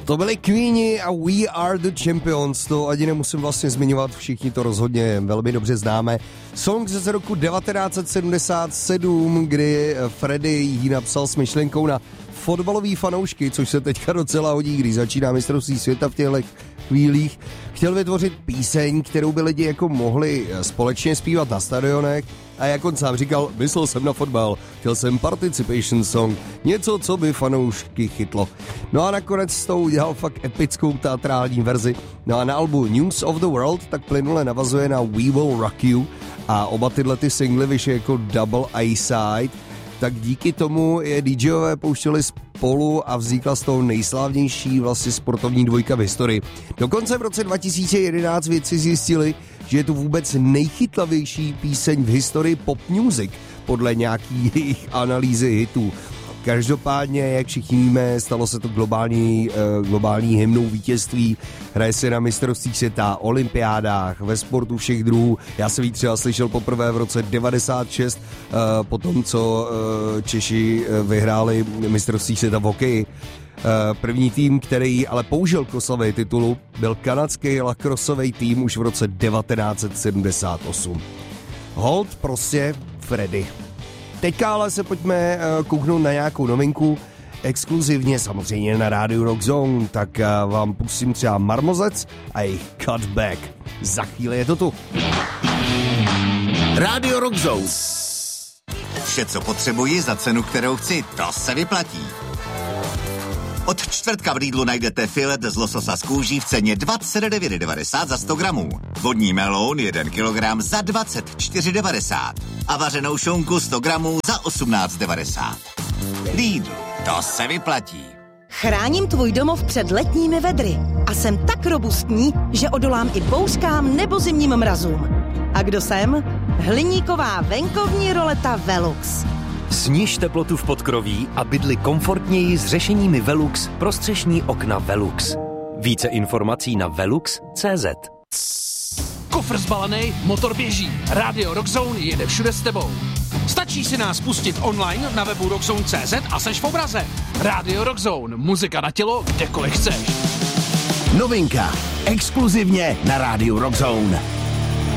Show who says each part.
Speaker 1: To byli Queeni a We Are The Champions, to ani nemusím vlastně zmiňovat, všichni to rozhodně velmi dobře známe. Song z roku 1977, kdy Freddy ji napsal s myšlenkou na fotbalový fanoušky, což se teďka docela hodí, když začíná mistrovství světa v těchto chvílích. Chtěl vytvořit píseň, kterou by lidi jako mohli společně zpívat na stadionech a jak on sám říkal, myslel jsem na fotbal, chtěl jsem participation song, něco, co by fanoušky chytlo. No a nakonec s tou udělal fakt epickou teatrální verzi. No a na albu News of the World tak plynule navazuje na We Will Rock You a oba tyhle ty singly vyšly jako double A-side, tak díky tomu je DJové pouštěli spolu a vznikla z toho nejslavnější vlastně sportovní dvojka v historii. Dokonce v roce 2011 vědci zjistili, že je to vůbec nejchytlavější píseň v historii pop music podle nějaký jejich analýzy hitů. Každopádně, jak všichni víme, stalo se to globální hymnou vítězství, hraje se na mistrovství světa, olympiádách, ve sportu všech druhů. Já jsem ji třeba slyšel poprvé v roce 96, potom co Češi vyhráli mistrovství světa v hokeji. První tým, který ale použil k oslavě titulu, byl kanadský lacrossový tým už v roce 1978. Hold prostě Freddy. Teďka ale se pojďme kouknout na nějakou novinku, exkluzivně samozřejmě na rádiu Rock Zone, tak vám pustím třeba Marmozec a jejich Cutback. Za chvíli je to tu.
Speaker 2: Rádio Rock Zone. Vše, co potřebuji za cenu, kterou chci, to se vyplatí. Od čtvrtka v Lidlu najdete filet z lososa z kůží v ceně 29,90 za 100 gramů. Vodní meloun 1 kilogram za 24,90 a vařenou šunku 100 gramů za 18,90. Lidl, to se vyplatí.
Speaker 3: Chráním tvůj domov před letními vedry a jsem tak robustní, že odolám i bouřkám nebo zimním mrazům. A kdo jsem? Hliníková venkovní roleta Velux.
Speaker 4: Sniž teplotu v podkroví a bydli komfortněji s řešeními Velux pro střešní okna Velux. Více informací na velux.cz.
Speaker 5: Kufr zbalený, motor běží. Rádio Rock Zone jede všude s tebou. Stačí si nás pustit online na webu rockzone.cz a seš v obraze. Rádio Rock Zone, muzika na tělo, kdekoliv chceš.
Speaker 2: Novinka, exkluzivně na Rádiu Rock Zone.